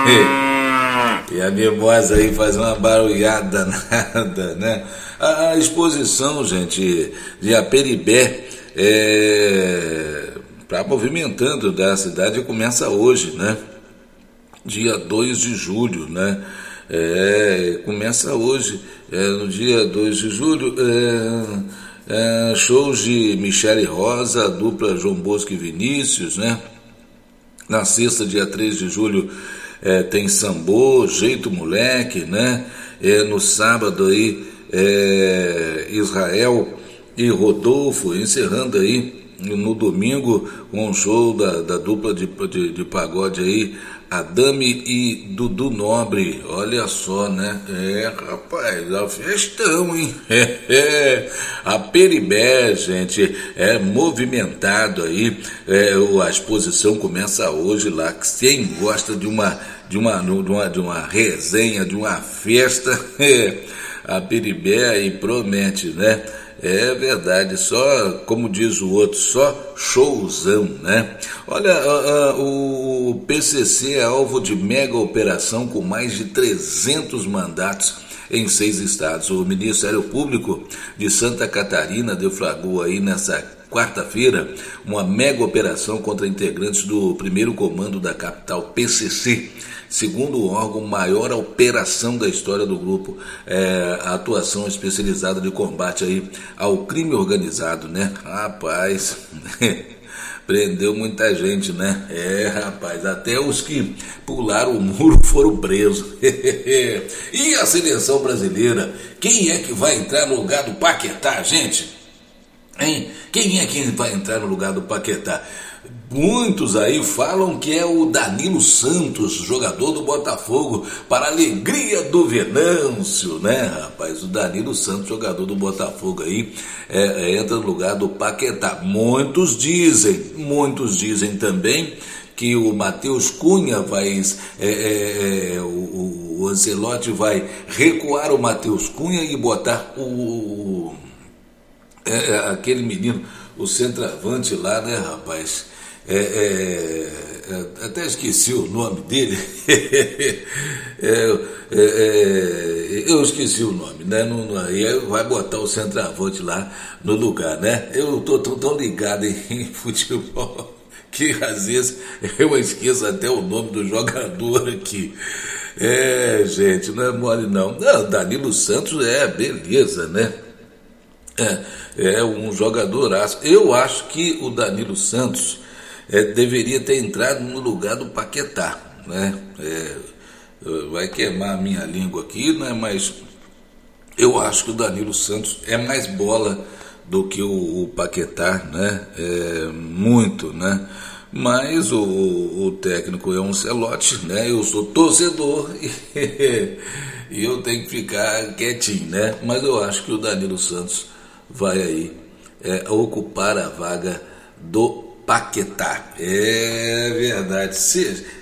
E a mimosa aí faz uma barulhada danada, né? A exposição, gente, de Aperibé para movimentando da cidade começa hoje, né? Dia 2 de julho, né? Começa hoje, no dia 2 de julho, shows de Michele Rosa, dupla João Bosco e Vinícius, né? Na sexta, dia 3 de julho, tem Sambô, Jeito Moleque, né? No sábado aí, Israel e Rodolfo, encerrando aí no domingo com um show da dupla de pagode aí, Adame e Dudu Nobre. Olha só, né? Rapaz, é festão, hein? Aperibé, gente, movimentado aí. A exposição começa hoje lá. Quem gosta de uma resenha, de uma festa, Aperibé aí promete, né? É verdade, só, como diz o outro, só showzão, né? Olha, o PCC é alvo de mega operação com mais de 300 mandatos em 6 estados. O Ministério Público de Santa Catarina deflagrou aí nessa quarta-feira uma mega operação contra integrantes do primeiro comando da capital, PCC. Segundo o órgão, maior operação da história do grupo, a atuação especializada de combate aí ao crime organizado, né? Rapaz, prendeu muita gente, né? Rapaz, até os que pularam o muro foram presos. E a seleção brasileira, quem é que vai entrar no lugar do Paquetá, gente? Hein? Quem é que vai entrar no lugar do Paquetá? Muitos aí falam que é o Danilo Santos, jogador do Botafogo, para a alegria do Venâncio, né, rapaz? O Danilo Santos, jogador do Botafogo aí, entra no lugar do Paquetá. Muitos dizem também que o Matheus Cunha vai, o Ancelotti vai recuar o Matheus Cunha e botar aquele menino, o centroavante lá, né, rapaz? Até esqueci o nome dele. Eu esqueci o nome, né? Aí vai botar o centroavante lá no lugar, né? Eu tô tão ligado em futebol que às vezes eu esqueço até o nome do jogador aqui. Gente, não é mole não. Danilo Santos beleza, né? Um jogadoraço. Eu acho que o Danilo Santos deveria ter entrado no lugar do Paquetá, né? Vai queimar a minha língua aqui, né? Mas eu acho que o Danilo Santos é mais bola do que o Paquetá, né? Muito, né? Mas o técnico é um Ancelotti, né? Eu sou torcedor e eu tenho que ficar quietinho, né? Mas eu acho que o Danilo Santos vai aí ocupar a vaga do Paquetá. É verdade.